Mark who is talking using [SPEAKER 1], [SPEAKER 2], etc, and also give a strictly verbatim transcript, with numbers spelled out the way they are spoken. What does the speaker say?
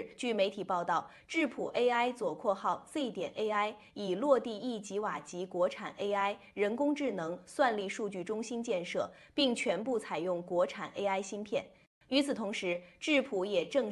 [SPEAKER 1] 日，据媒体报道，智谱 A I 左括号 Z 点 A I 已落地一吉瓦级国产 A I 人工智能算力数据中心建设，并全部采用国产 A I 芯片。与此同时，智谱也正